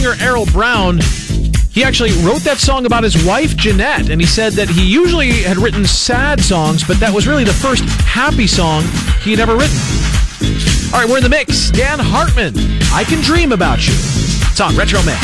Singer Errol Brown, he actually wrote that song about his wife, Jeanette, and he said that he usually had written sad songs, but that was really the first happy song he had ever written. All right, we're in the mix. Dan Hartman, I Can Dream About You. It's on Retro Mix.